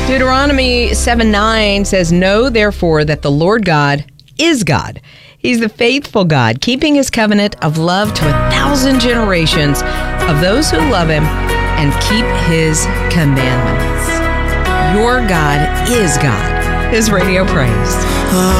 Deuteronomy 7:9 says, "Know therefore that the Lord God is God. He's the faithful God, keeping his covenant of love to 1,000 generations of those who love him and keep his commandments." Your God is God. His Radio Praise.